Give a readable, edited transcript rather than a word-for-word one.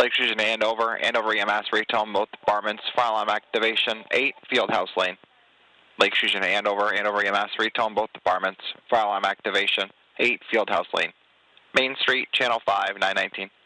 Lake Fusion to Andover EMS, retone both departments, fire alarm activation, 8, Fieldhouse Lane. Lake Fusion to Andover EMS, retone both departments, fire alarm activation, 8, Fieldhouse Lane. Main Street, Channel 5, 919.